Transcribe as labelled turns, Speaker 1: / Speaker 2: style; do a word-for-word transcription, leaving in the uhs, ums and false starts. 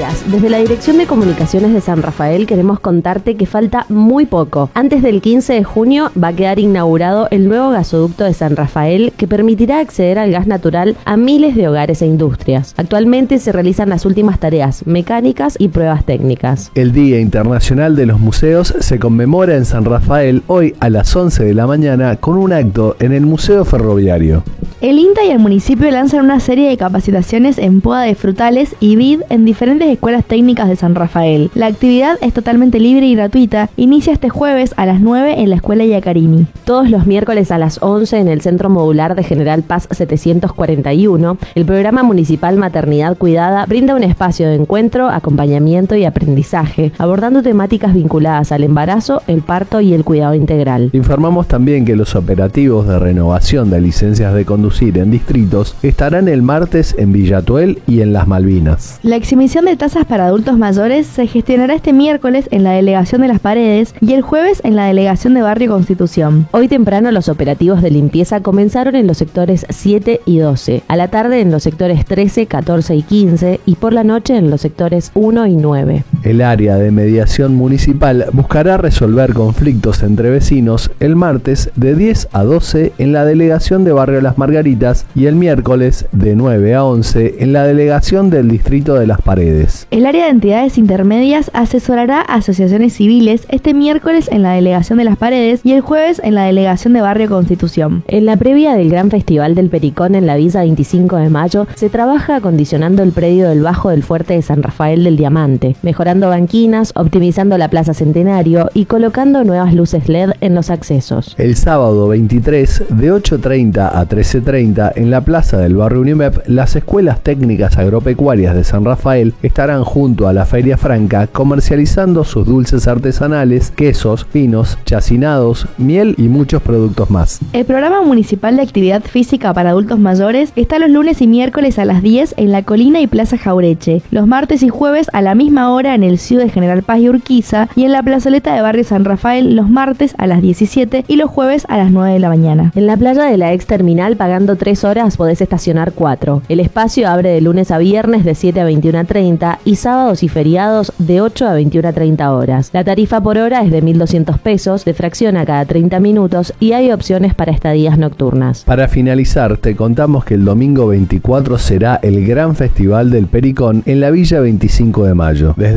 Speaker 1: días. Desde la Dirección de Comunicaciones de San Rafael queremos contarte que falta muy poco. Antes del quince de junio va a quedar inaugurado el nuevo gasoducto de San Rafael que permitirá acceder al gas natural a miles de hogares e industrias. Actualmente se realizan las últimas tareas mecánicas y pruebas técnicas.
Speaker 2: El Día Internacional de los Museos se conmemora en San Rafael hoy a las once de la mañana con un acto en el Museo Ferroviario.
Speaker 3: El INTA y el municipio lanzan una serie de capacitaciones en poda de frutales y vid en diferentes escuelas técnicas de San Rafael. La actividad es totalmente libre y gratuita. Inicia este jueves a las nueve en la Escuela Iacarini.
Speaker 1: Todos los miércoles a las once en el Centro Modular de General Paz setecientos cuarenta y uno, el Programa Municipal Maternidad Cuidada brinda un espacio de encuentro, acompañamiento y aprendizaje, abordando temáticas vinculadas al embarazo, el parto y el cuidado integral.
Speaker 2: Informamos también que los operativos de renovación de licencias de conducir en distritos estarán el martes en Villatuel y en Las Malvinas.
Speaker 3: La exhibición de tasas para adultos mayores se gestionará este miércoles en la Delegación de Las Paredes y el jueves en la Delegación de Barrio Constitución.
Speaker 1: Hoy temprano los operativos de limpieza comenzaron en los sectores siete y doce, a la tarde en los sectores trece, catorce y quince y por la noche en los sectores uno y nueve.
Speaker 2: El área de mediación municipal buscará resolver conflictos entre vecinos el martes de diez a doce en la Delegación de Barrio Las Margaritas y el miércoles de nueve a once en la Delegación del Distrito de Las Paredes.
Speaker 3: El área de entidades intermedias asesorará a asociaciones civiles este miércoles en la Delegación de Las Paredes y el jueves en la Delegación de Barrio Constitución.
Speaker 1: En la previa del Gran Festival del Pericón en la Villa veinticinco de mayo se trabaja acondicionando el predio del Bajo del Fuerte de San Rafael del Diamante, mejorando banquinas, optimizando la Plaza Centenario y colocando nuevas luces L E D en los accesos.
Speaker 2: El sábado veintitrés de ocho treinta a trece treinta en la plaza del barrio Unimep, las escuelas técnicas agropecuarias de San Rafael estarán junto a la Feria Franca comercializando sus dulces artesanales, quesos, vinos, chacinados, miel y muchos productos más.
Speaker 3: El programa municipal de actividad física para adultos mayores está los lunes y miércoles a las diez en La Colina y Plaza Jaureche, los martes y jueves a la misma hora en el C I U de General Paz y Urquiza y en la plazoleta de barrio San Rafael los martes a las diecisiete y los jueves a las nueve de la mañana.
Speaker 1: En la playa de la ex terminal pagando tres horas podés estacionar cuatro. El espacio abre de lunes a viernes de siete a veintiuna treinta y sábados y feriados de ocho a veintiuna treinta horas. La tarifa por hora es de mil doscientos pesos, de fracción a cada treinta minutos y hay opciones para estadías nocturnas.
Speaker 2: Para finalizar, te contamos que el domingo veinticuatro será el Gran Festival del Pericón en la Villa veinticinco de mayo. Desde